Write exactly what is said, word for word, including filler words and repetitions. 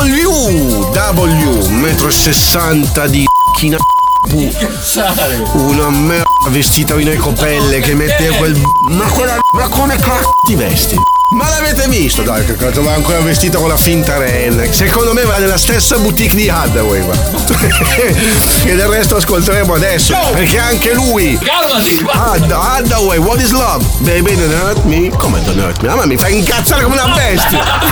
W W metro e sessanta di china, una merda vestita in ecopelle che mette quel. Ma quella ma come c***o ti vesti? Ma l'avete visto? Dai, che cazzo, va ancora vestita con la finta renna. Secondo me va nella stessa boutique di Hathaway, va. E del resto ascolteremo adesso, perché anche lui. Had- Hathaway, what is love? Baby, don't hurt me. Come don't hurt me? Ah, ma mi fai incazzare come una bestia.